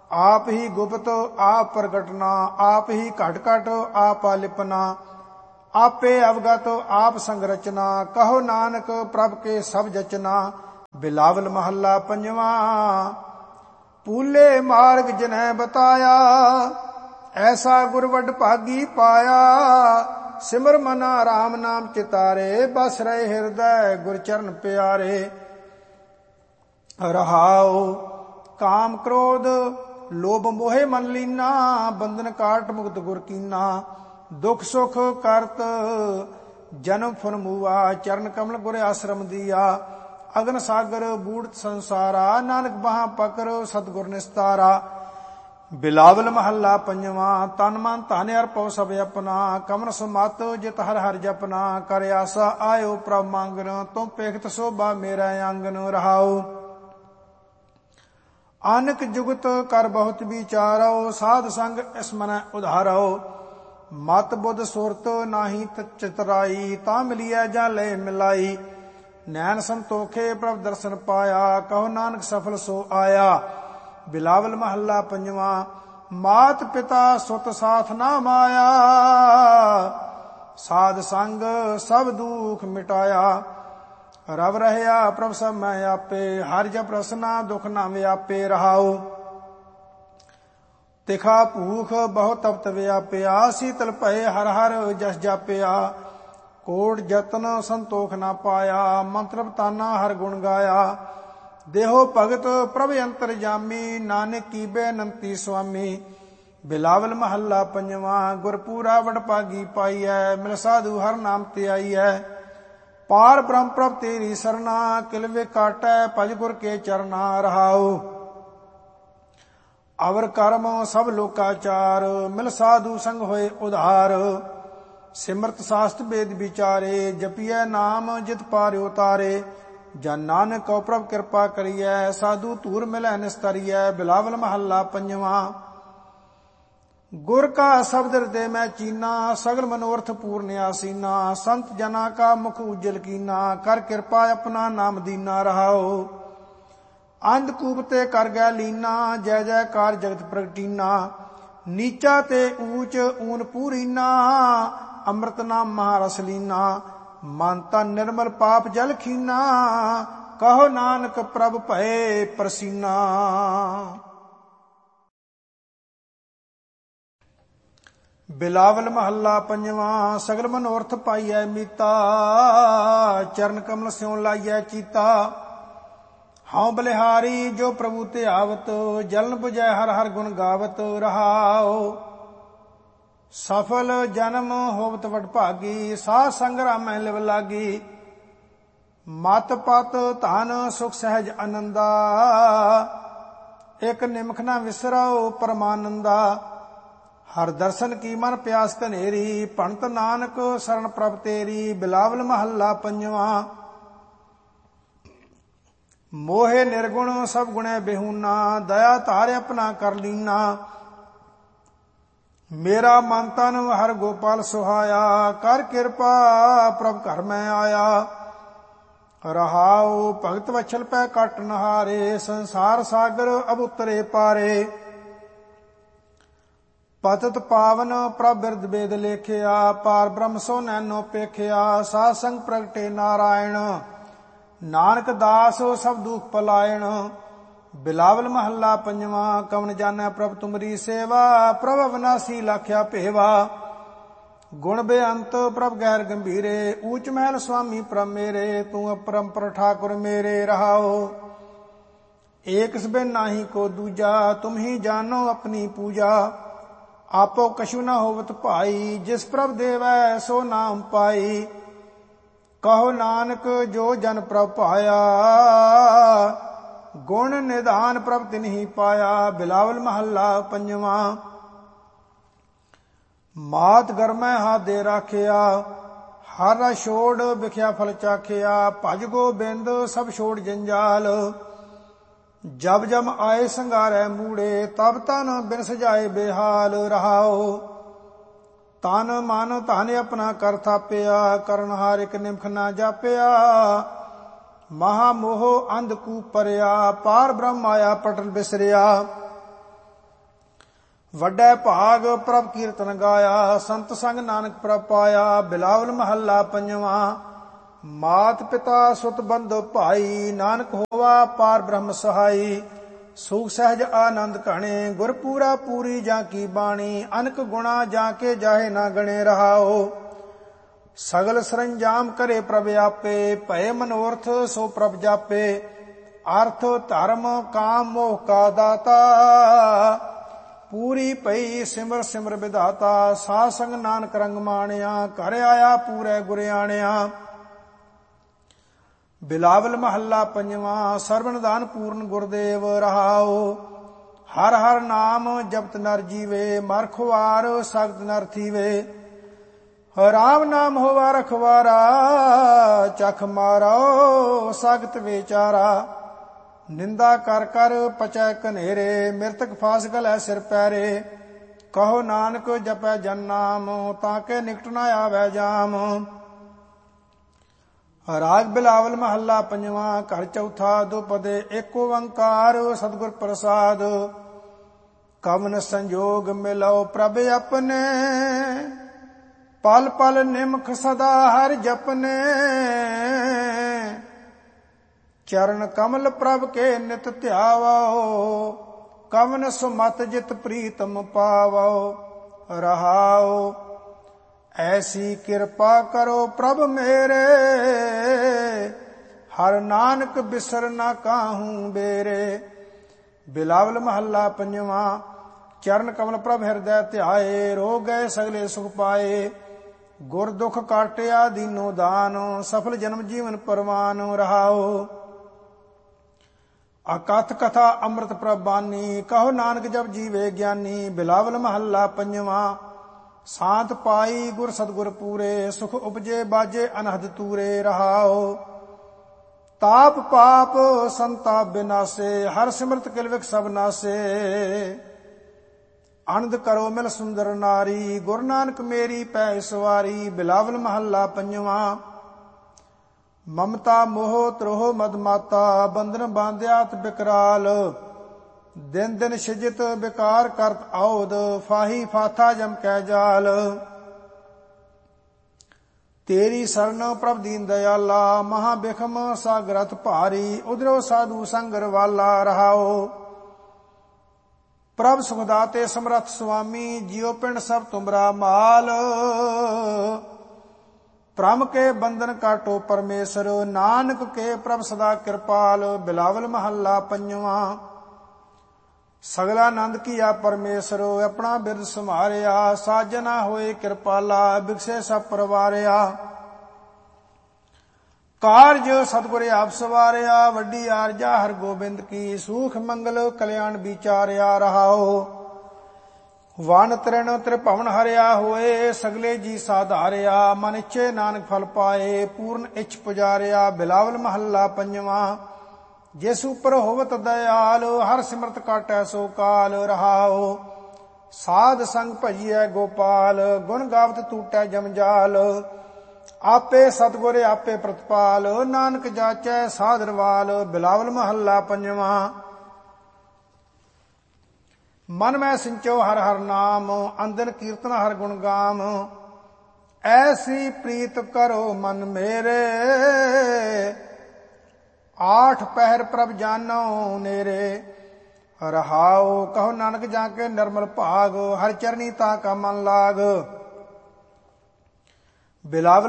आप ही गुप्त आप प्रगटना, आप ही घट घट आप आलिपना, आपे अवगत आप संगरचना, कहो नानक प्रभ के सब जचना। बिलावल महला पंजवा। पूले मार्ग जिन्हें बताया, ऐसा गुर वड भागी पाया। सिमर मना राम नाम चितारे, बस रहे हृदय गुर चरण प्यारे। रहाओ काम क्रोध लोभ मोहे मन लीना, बंधन काट मुक्त गुर कीना। दुख सुख करत जन्म फरमूआ, चरण कमल गुर आश्रम दिया। अगन सागर बूढ़ संसारा, नानक बहा पकर सतगुर निस्तारा। बिलावल महला पंजवा। तन मन धन अर्पो सब अपना, कमन सुमत जित हर हर जपना। कर आसा आयो प्रभ मांगन, तुम पेखत शोभा मेरा आंगन। रहाओ आनक जुगत कर बहुत विचारो, साध संग स्मन उधारो। मत बुध सुरत नाही चितराई, ता मिलिया जा ले मिलाई। नैन संतोखे प्रभ दर्शन पाया, कहो नानक सफल सो आया। बिलावल महला पंजवा। मात पिता सुत साथ ना माया, साध संग सब दुख मिटाया। रब रहया प्रभ सब मैं आपे, हर जप रसना दुख ना व्यापे। रहाओ तिखा भूख बहुत तपत व्यापया, शीतल भय हर हर जस जापया। कोट जतन संतोख ना पाया, मंत्र ताना हर गुण गाया। देहो भगत प्रभ अंतर जामी, नानक की बेनंती स्वामी। बिलावल महला पंजवा। गुरपूरा वडभागी पाई है, मिल साधु हर नाम ते आई है। पार ब्रह्म प्रभ तेरी सरना, किलवे काटै भज गुर के चरना। रहाओ अवर कर्म सब लोकाचार, मिल साधु संग होए उधार। सिमरत शास्त्र वेद विचारे, जपिय नाम जित पार उतारे। जन नानक को प्रभ कृपा करिय, साधु धूर मिलै निस्तरिय। बिलावल महला पंजवा। गुर का शब्द हृदय में चीना, सगल मनोरथ पूर्ण आसीना। संत जना का मुख उज्जल कीना, कर कृपा अपना नाम दीना। रहाओ अंधकूप ते कर गै लीना, जय जयकार जगत प्रगटीना। नीचा ते ऊंच ऊन पूरीना, अमृत नाम महारस लीना। मन तन निर्मल पाप जल खीना, कहो नानक प्रभ भय प्रसीना। बिलावल महला पंजवा। सगल मनोरथ पाइयै मीता, चरण कमल स्यों लाइयै चीता। हाँ बलिहारी जो प्रभु ते आवत, जलन बुझै हर हर गुण गावत। रहाओ सफल जन्म होवत वडभागी, साध संग्राम में लिव लागी। मत पत धन सुख सहज आनंदा, एक निमख न विसरो परमानंदा। हर दर्शन की मन प्यास कनेरी, भणत नानक शरण प्रभ तेरी। बिलावल महला पंजवा। मोहे निर्गुण सब गुणे बेहूना, दया तारे अपना कर लीना। मेरा मन तन हर गोपाल सुहाया, कर कृपा प्रभ घर में आया। रहाओ भगत वछल पै कट नहारे, संसार सागर अब उतरे पारे। पतत पावन प्रभ बिरद वेद लेखिया, पार ब्रह्म सो नैनो पेखिया। साध संग प्रगटे नारायण, नानक दास सब दुख पलायन। बिलावल महला पंजवा। कवन जानै प्रभ तुमरी सेवा, प्रभ अविनाशी लाख्या भेवा। गुण बेअंत प्रभ गैर गंभीरे, ऊंच महल स्वामी प्रभ मेरे। तू अपरंपर ठाकुर मेरे। रहाओ एक सबे नाही को दूजा, तुम ही जानो अपनी पूजा। आपो कछु न होवत भाई, जिस प्रभ देवै सो नाम पाई। कहो नानक जो जन प्रभ पाया, गुण निधान प्रभ तिन्हि पाया। बिलावल महला पंजवा। मात गरमै हाथ दे राखिया, हर छोड़ बिख्या फल चाखिया। भज गोबिंद सब छोड़ जंजाल, जब जब आए संगारै मूड़े। तब तन बिन सजाए बेहाल। रहाओ तन मन धन अपना कर थापिया, करन हार एक निमख ना जापिया। महामोह अंधकूप परया, पार ब्रह्म आया पटल बिसरिया। ਵੱਡਾ ਭਾਗ ਪ੍ਰਭ ਕੀਰਤਨ ਗਾਇਆ, ਸੰਤ ਸੰਗ ਨਾਨਕ ਪ੍ਰਭ ਪਾਇਆ। ਬਿਲਾਵਲ ਮਹੱਲਾ ਪੰਜਵਾਂ। ਮਾਤ ਪਿਤਾ ਸੁਤ ਬੰਧੁ ਭਾਈ, ਨਾਨਕ ਹੋਵਾ ਪਾਰ ਬ੍ਰਹਮ ਸਹਾਈ। ਸੁਖ ਸਹਿਜ ਆਨੰਦ ਘਣੇ, ਗੁਰ ਪੂਰਾ ਪੂਰੀ ਜਾਂ ਕੀ ਬਾਣੀ। ਅਨਕ ਗੁਣਾ ਜਾਂ ਕੇ ਜਾਹੇ ਨਾ ਗਣੇ ਰਹਾਓ। ਸਗਲ ਸਰੰਜਾਮ ਕਰੇ ਪ੍ਰਭ ਆਪੇ, ਭਏ ਮਨੋਰਥ ਸੋ ਪ੍ਰਭ ਜਾਪੇ। ਅਰਥ ਧਰਮ ਕਾਮ ਮੋਹ ਕਾ ਦਾਤਾ, ਪੂਰੀ ਪਈ ਸਿਮਰ ਸਿਮਰ ਵਿਧਾਤਾ। ਸਾਧ ਸੰਗ ਨਾਨਕ ਰੰਗ ਮਾਣਿਆ, ਘਰ ਆਇਆ ਪੂਰੇ ਗੁਰ ਆਣਿਆ। ਬਿਲਾਵਲ ਮਹੱਲਾ ਪੰਜਵਾਂ। ਸਰਵਨਦਾਨ ਪੂਰਨ ਗੁਰਦੇਵ ਰਹਾਓ। ਹਰ ਹਰ ਨਾਮ ਜਪਤ ਨਰ ਜੀਵੇ, ਮਰ ਖੁਆਰ ਸਖਤ ਨਰ ਥੀਵੇ। ਰਾਮ ਨਾਮ ਹੋਵਾ ਰਖਵਾਰਾ, ਚਖ ਮਾਰੋ ਸਖਤ ਵਿਚਾਰਾ। ਨਿੰਦਾ ਕਰ ਕਰ ਪਚੈ ਕਨੇਰੇ, ਮਿਰਤਕ ਫਾਸ ਗਲੈ ਸਿਰ ਪੈਰੇ। ਕਹੋ ਨਾਨਕ ਜਪੈ ਜਨ ਨਾਮ, ਤਾਂ ਕੇ ਨਿਕਟ ਨਾ ਆਵੈ ਜਾਮ। ਰਾਗ ਬਿਲਾਵਲ ਮਹੱਲਾ ਪੰਜਵਾਂ। ਘਰ ਚੌਥਾ। ਦੁਪਦੇ ਏਕ ਓੰਕਾਰ, ਸਤਿਗੁਰ ਪ੍ਰਸਾਦ। ਕਵਨ ਸੰਜੋਗ ਮਿਲਉ ਪ੍ਰਭ ਆਪਣੇ, ਪਲ ਪਲ ਨਿਮਖ ਸਦਾ ਹਰਿ ਜਪਨੇ। ਚਰਨ ਕਮਲ ਪ੍ਰਭ ਕੇ ਨਿਤ ਧਿਆਵੋ, ਕਵਨ ਸੁਮਤ ਜਿਤ ਪ੍ਰੀਤਮ ਪਾਵੋ। ਰਹਾਓ ਐਸੀ ਕਿਰਪਾ ਕਰੋ ਪ੍ਰਭ ਮੇਰੇ, ਹਰ ਨਾਨਕ ਬਿਸਰ ਨਾ ਕਾਹੂ ਬੇਰੇ। ਬਿਲਾਵਲ ਮਹੱਲਾ ਪੰਜਵਾਂ। ਚਰਨ ਕਮਲ ਪ੍ਰਭ ਹਿਰਦੈ ਧਿਆਏ, ਰੋਗ ਗਏ ਸਗਲੇ ਸੁਖ ਪਾਏ। ਗੁਰ ਦੁਖ ਕਾਟਿਆ ਦੀਨੋ ਦਾਨ, ਸਫਲ ਜਨਮ ਜੀਵਨ ਪਰਵਾਨ। ਰਹਾਓ ਅਕਥ ਕਥਾ ਅੰਮ੍ਰਿਤ ਪ੍ਰਭ ਬਾਨੀ, ਕਹੋ ਨਾਨਕ ਜਪ ਜੀਵੇ ਗਿਆਨੀ। ਬਿਲਾਵਲ ਮਹੱਲਾ ਪੰਜਵਾਂ। ਸਾਤ ਪਾਈ ਗੁਰ ਸਤਿਗੁਰ ਪੂਰੇ, ਸੁਖ ਉਪਜੇ ਬਾਜੇ ਅਨਹਦ ਤੂਰੇ। ਰਹਾਓ ਤਾਪ ਪਾਪ ਸੰਤਾਪ ਬਿਨਾਸੇ, ਹਰ ਸਿਮਰਤ ਕਿਲਵਿਕ ਸਭ ਨਾਸੇ। ਆਨੰਦ ਕਰੋ ਮਿਲ ਸੁੰਦਰ ਨਾਰੀ, ਗੁਰੂ ਨਾਨਕ ਮੇਰੀ ਪੈ ਸਵਾਰੀ। ਬਿਲਾਵਲ ਮਹੱਲਾ ਪੰਜਵਾਂ। ਮਮਤਾ ਮੋਹ ਤਰੋਹ ਮਦ ਮਾਤਾ, ਬੰਧਨ ਬਾਂਧਿਆਤ ਬਿਕਰਾਲ। ਦਿਨ ਦਿਨ ਸਿਜਤ ਬਿਕਾਰ ਕਰਤ ਆਉਦ, ਫਾਹੀ ਫਾਥਾ ਜਮ ਕੈ ਜਾਲ। ਤੇਰੀ ਸਰਣ ਪ੍ਰਭ ਦੀਨ ਦਇਆਲਾ, ਮਹਾ ਬਿਖਮ ਸਾਗਰਥ ਭਾਰੀ। ਉਧਰੋ ਸਾਧੂ ਸੰਗਰ ਵਾਲਾ। ਰਹਾਓ ਪ੍ਰਭ ਸੁਖਦਾਤੇ ਸਮਰੱਥ ਸੁਆਮੀ, ਜਿਉ ਪਿੰਡ ਸਭ ਤੁਮਰਾ ਮਾਲ। ਭ੍ਰਮ ਕੇ ਬੰਧਨ ਕਾਟੋ ਪਰਮੇਸ਼ਰ, ਨਾਨਕ ਕੇ ਪ੍ਰਭ ਸਦਾ ਕਿਰਪਾਲ। ਬਿਲਾਵਲ ਮਹੱਲਾ ਪੰਜਵਾਂ। ਸਗਲਾ ਆਨੰਦ ਕੀਆ ਪਰਮੇਸ਼ਰ, ਆਪਣਾ ਬਿਰਦ ਸੰਭਾਰਿਆ। ਸਾਜਨਾ ਹੋਏ ਕਿਰਪਾਲਾ, ਬਿਖਸੇ ਸਭ ਪਰਵਾਰਿਆ। ਕਾਰਜ ਸਤਿਗੁਰ ਆਪ ਸਵਾਰਿਆ, ਵੱਡੀ ਆਰਜਾ ਹਰ ਗੋਬਿੰਦ ਕੀ। ਸੂਖ ਮੰਗਲ ਕਲਿਆਣ ਵਿਚਾਰਿਆ। ਰਹਾਓ ਵਨ ਤ੍ਰਿਣ ਤ੍ਰਿਭਵਨ ਹਰਿਆ ਹੋਏ, ਸਗਲੇ ਜੀ ਸਾਧਾਰਿਆ। ਮਨ ਇੱਛੇ ਨਾਨਕ ਫਲ ਪਾਏ, ਪੂਰਨ ਇੱਛ ਪੁਜਾਰਿਆ। ਬਿਲਾਵਲ ਮਹੱਲਾ ਪੰਜਵਾਂ। ਜਿਸ ਉਪਰ ਹੋਵਤ ਦਇਆਲ, ਹਰ ਸਿਮਰਤ ਕਾਟੈ ਸੋ ਕਾਲ। ਰਹਾਓ ਸਾਧ ਸੰਗ ਭਜੀਐ ਗੋਪਾਲ, ਗੁਣ ਗਾਵਤ ਟੂਟੈ ਜਮਜਾਲ। ਆਪੇ ਸਤਿਗੁਰ ਆਪੇ ਪ੍ਰਤਪਾਲ, ਨਾਨਕ ਜਾਚੈ ਸਾਧਰਵਾਲ। ਬਿਲਾਵਲ ਮਹੱਲਾ ਪੰਜਵਾਂ। ਮਨ ਮੈਂ ਸਿੰਚੋ ਹਰ ਹਰ ਨਾਮ, ਅੰਦਨ ਕੀਰਤਨ ਹਰ ਗੁਣ ਗਾਮ। ਐਸੀ ਪ੍ਰੀਤ ਕਰੋ ਮਨ ਮੇਰੇ, ਆਠ ਪਹਿਰ ਪ੍ਰਭ ਜਾਨੋ ਨੇਰੇ। ਰਹਾਓ ਕਹੋ ਨਾਨਕ ਜਾ ਕੇ ਨਿਰਮਲ ਭਾਗ, ਹਰ ਚਰਨੀ ਤਾ ਕਾ ਮਨ ਲਾਗ। ਬਿਲਾਵਲ